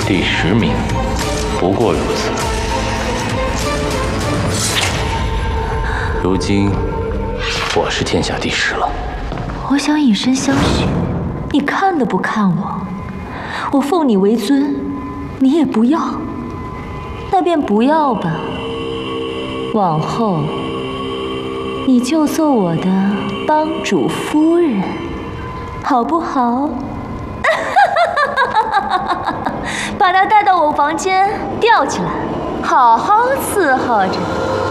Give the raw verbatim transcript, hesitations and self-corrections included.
第十名，不过如此。如今我是天下第十了。 我想以身相许，你看都不看我，我奉你为尊，你也不要，那便不要吧。往后你就做我的帮主夫人，好不好？把她带到我房间吊起来，好好伺候着。